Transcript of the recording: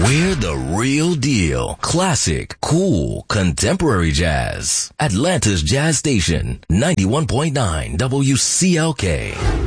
We're the real deal. Classic, cool, contemporary jazz. Atlanta's Jazz Station, 91.9 WCLK.